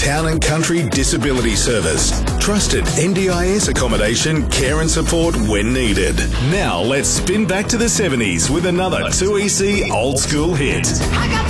Town and Country Disability Service. Trusted NDIS accommodation, care and support when needed. Now let's spin back to the 70s with another 2EC old school hit. I got